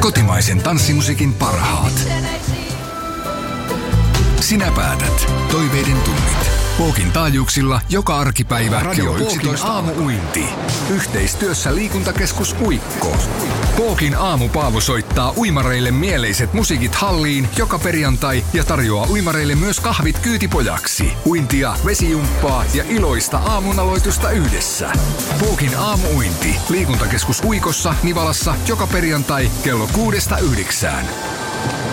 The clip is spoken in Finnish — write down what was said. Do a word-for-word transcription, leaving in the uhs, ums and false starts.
Kotimaisen tanssimusiikin parhaat. Sinä päätät. Toiveiden tunnit. Pookin taajuuksilla joka arkipäivä Radio yksitoista aamu-uinti. Yhteistyössä liikuntakeskus Uikko. Pookin aamupaavu soittaa uimareille mieleiset musiikit halliin joka perjantai ja tarjoaa uimareille myös kahvit kyytipojaksi. Uintia, vesijumppaa ja iloista aamunaloitusta yhdessä. Pookin aamu-uinti. Liikuntakeskus Uikossa, Nivalassa joka perjantai kello kuudesta yhdeksään.